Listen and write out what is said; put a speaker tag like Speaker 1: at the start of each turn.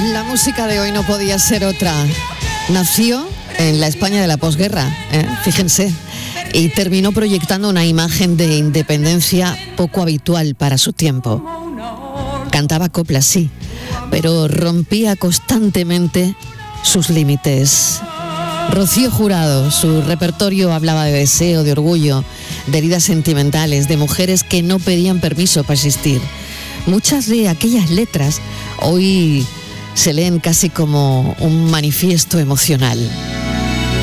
Speaker 1: La música de hoy no podía ser otra. Nació en la España de la posguerra, fíjense, y terminó proyectando una imagen de independencia poco habitual para su tiempo. Cantaba coplas, sí, pero rompía constantemente sus límites. Rocío Jurado, su repertorio hablaba de deseo, de orgullo, de heridas sentimentales, de mujeres que no pedían permiso para existir. Muchas de aquellas letras hoy se leen casi como un manifiesto emocional.